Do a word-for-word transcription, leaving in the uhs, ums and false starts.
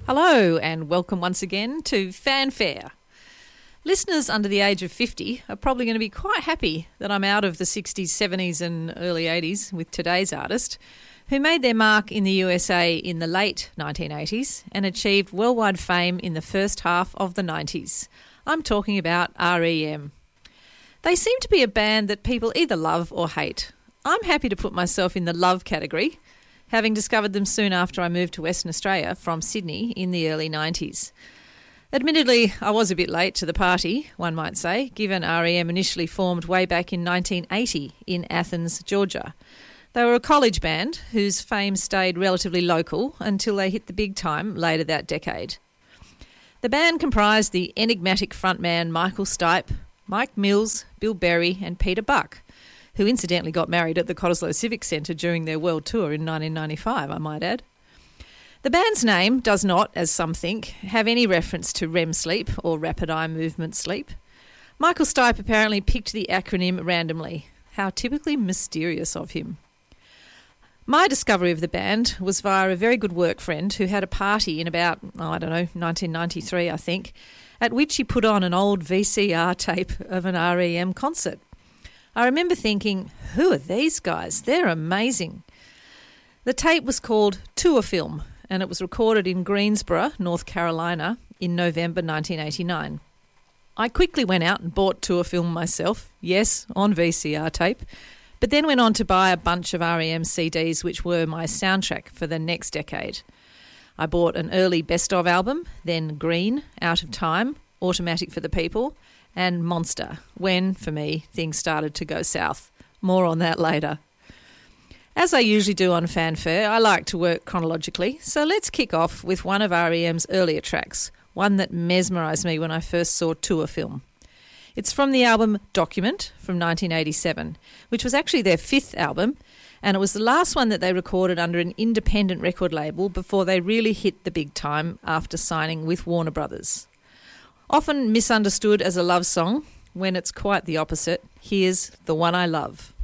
Hello and welcome once again to Fanfare. Listeners under the age of fifty are probably going to be quite happy that I'm out of the sixties, seventies and early eighties with today's artist, who made their mark in the U S A in the late nineteen eighties and achieved worldwide fame in the first half of the nineties. I'm talking about R E M. They seem to be a band that people either love or hate. I'm happy to put myself in the love category, having discovered them soon after I moved to Western Australia from Sydney in the early nineties. Admittedly, I was a bit late to the party, one might say, given R E M initially formed way back in nineteen eighty in Athens, Georgia. They were a college band whose fame stayed relatively local until they hit the big time later that decade. The band comprised the enigmatic frontman Michael Stipe, Mike Mills, Bill Berry and Peter Buck, who incidentally got married at the Cottesloe Civic Centre during their world tour in nineteen ninety-five, I might add. The band's name does not, as some think, have any reference to R E M sleep or rapid eye movement sleep. Michael Stipe apparently picked the acronym randomly. How typically mysterious of him. My discovery of the band was via a very good work friend who had a party in about, oh, I don't know, nineteen ninety-three, I think, at which he put on an old V C R tape of an R E M concert. I remember thinking, who are these guys? They're amazing. The tape was called Tour Film, and it was recorded in Greensboro, North Carolina, in November nineteen eighty-nine. I quickly went out and bought Tour Film myself, yes, on V C R tape, but then went on to buy a bunch of R E M C Ds which were my soundtrack for the next decade. I bought an early Best Of album, then Green, Out of Time, Automatic for the People, and Monster, when, for me, things started to go south. More on that later. As I usually do on Fanfare, I like to work chronologically, so let's kick off with one of R E M's earlier tracks, one that mesmerised me when I first saw Tour Film. It's from the album Document from nineteen eighty-seven, which was actually their fifth album, and it was the last one that they recorded under an independent record label before they really hit the big time after signing with Warner Brothers. Often misunderstood as a love song, when it's quite the opposite, here's The One I Love.